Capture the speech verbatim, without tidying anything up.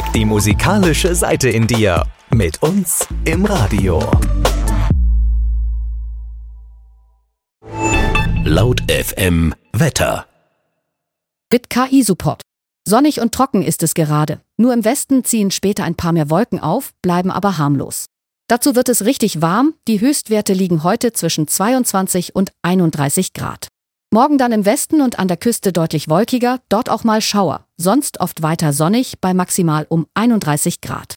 Die musikalische Seite in dir. Mit uns im Radio. Laut F M Wetter. Mit K I-Support. Sonnig und trocken ist es gerade. Nur im Westen ziehen später ein paar mehr Wolken auf, bleiben aber harmlos. Dazu wird es richtig warm. Die Höchstwerte liegen heute zwischen zweiundzwanzig und einunddreißig Grad. Morgen dann im Westen und an der Küste deutlich wolkiger, dort auch mal Schauer. Sonst oft weiter sonnig bei maximal um einunddreißig Grad.